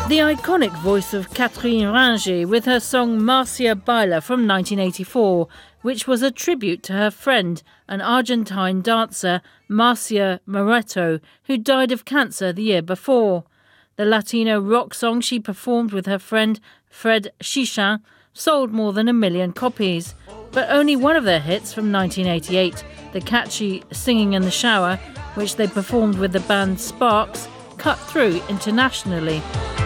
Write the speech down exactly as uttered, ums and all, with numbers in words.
The iconic voice of Catherine Ringer with her song Marcia Baila from nineteen eighty-four, which was a tribute to her friend, an Argentine dancer, Marcia Moretto, who died of cancer the year before. The Latino rock song she performed with her friend Fred Chichin sold more than a million copies. But only one of their hits from nineteen eighty-eight, the catchy Singing in the Shower, which they performed with the band Sparks, cut through internationally.